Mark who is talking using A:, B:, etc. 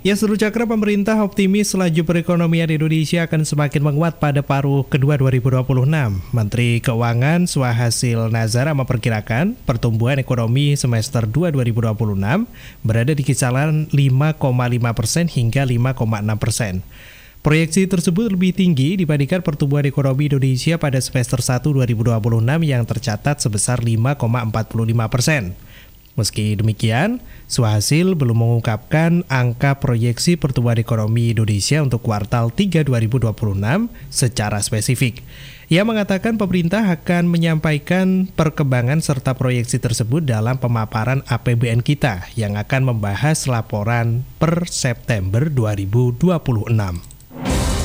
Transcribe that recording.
A: Ya, seluruh cakra pemerintah optimis laju perekonomian Indonesia akan semakin menguat pada paruh kedua 2026. Menteri Keuangan Swahasil Nazara memperkirakan pertumbuhan ekonomi semester 2 2026 berada di kisaran 5,5% hingga 5,6%. Proyeksi tersebut lebih tinggi dibandingkan pertumbuhan ekonomi Indonesia pada semester 1 2026 yang tercatat sebesar 5,45%. Meski demikian, Swahasil belum mengungkapkan angka proyeksi pertumbuhan ekonomi Indonesia untuk kuartal 3 2026 secara spesifik. Ia mengatakan pemerintah akan menyampaikan perkembangan serta proyeksi tersebut dalam pemaparan APBN kita yang akan membahas laporan per September 2026.